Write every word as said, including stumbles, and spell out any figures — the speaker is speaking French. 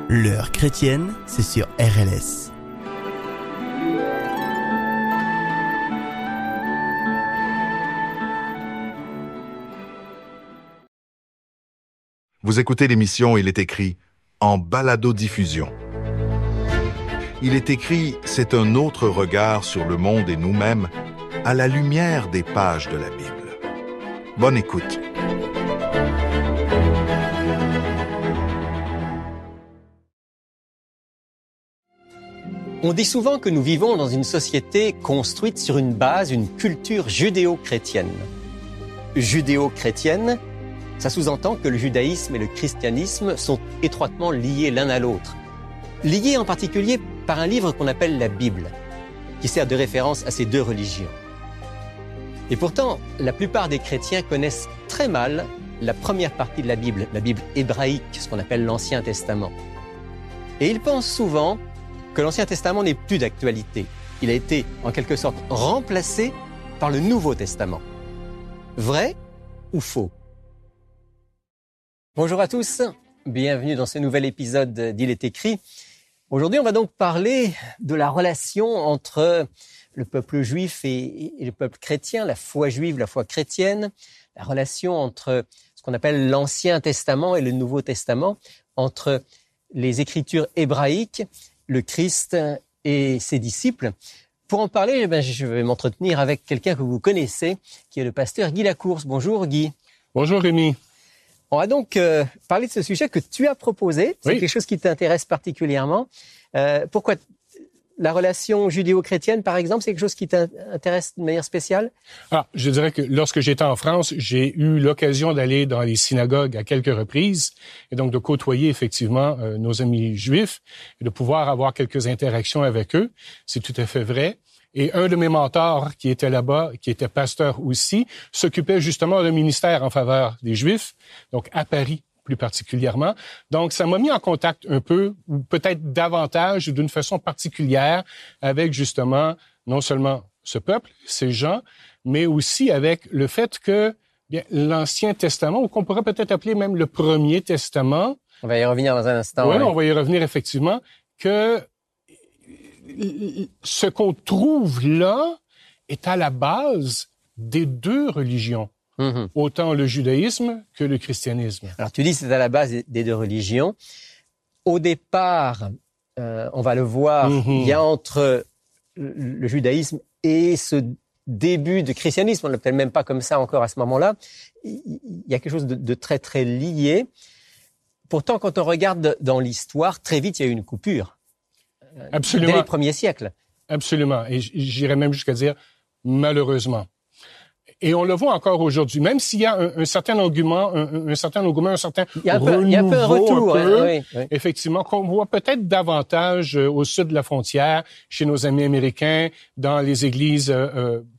L'heure chrétienne, c'est sur R L S. Vous écoutez l'émission Il est écrit en balado-diffusion. Il est écrit, c'est un autre regard sur le monde et nous-mêmes à la lumière des pages de la Bible. Bonne écoute. On dit souvent que nous vivons dans une société construite sur une base, une culture judéo-chrétienne. Judéo-chrétienne, ça sous-entend que le judaïsme et le christianisme sont étroitement liés l'un à l'autre. Liés en particulier par un livre qu'on appelle la Bible, qui sert de référence à ces deux religions. Et pourtant, la plupart des chrétiens connaissent très mal la première partie de la Bible, la Bible hébraïque, ce qu'on appelle l'Ancien Testament. Et ils pensent souvent que l'Ancien Testament n'est plus d'actualité. Il a été, en quelque sorte, remplacé par le Nouveau Testament. Vrai ou faux? Bonjour à tous, bienvenue dans ce nouvel épisode d'Il est écrit. Aujourd'hui, on va donc parler de la relation entre le peuple juif et, et le peuple chrétien, la foi juive, la foi chrétienne, la relation entre ce qu'on appelle l'Ancien Testament et le Nouveau Testament, entre les Écritures hébraïques, le Christ et ses disciples. Pour en parler, eh bien, je vais m'entretenir avec quelqu'un que vous connaissez, qui est le pasteur Guy Lacourse. Bonjour Guy. Bonjour Rémi. On va donc euh, parler de ce sujet que tu as proposé. C'est oui. quelque chose qui t'intéresse particulièrement. Euh, pourquoi la relation judéo-chrétienne, par exemple, c'est quelque chose qui t'intéresse de manière spéciale? Ah, je dirais que lorsque j'étais en France, j'ai eu l'occasion d'aller dans les synagogues à quelques reprises et donc de côtoyer effectivement euh, nos amis juifs et de pouvoir avoir quelques interactions avec eux. C'est tout à fait vrai. Et un de mes mentors qui était là-bas, qui était pasteur aussi, s'occupait justement d'un ministère en faveur des Juifs, donc à Paris plus particulièrement. Donc, ça m'a mis en contact un peu, ou peut-être davantage, d'une façon particulière, avec justement non seulement ce peuple, ces gens, mais aussi avec le fait que bien, l'Ancien Testament, ou qu'on pourrait peut-être appeler même le Premier Testament. On va y revenir dans un instant. Oui, ouais. on va y revenir effectivement, que ce qu'on trouve là est à la base des deux religions, mm-hmm. autant le judaïsme que le christianisme. Alors tu dis que c'est à la base des deux religions. Au départ, euh, on va le voir, mm-hmm. il y a entre le judaïsme et ce début de christianisme, on ne l'appelle même pas comme ça encore à ce moment-là, il y a quelque chose de, de très très lié. Pourtant, quand on regarde dans l'histoire, très vite il y a eu une coupure. Absolument. Dès les premiers siècles. Absolument. Et j'irais même jusqu'à dire malheureusement. Et on le voit encore aujourd'hui, même s'il y a un, un certain engouement, un, un certain engouement, un certain il y a un renouveau, peu, il y a un peu un retour, un peu, hein, oui, oui. effectivement, qu'on voit peut-être davantage euh, au sud de la frontière, chez nos amis américains, dans les églises euh,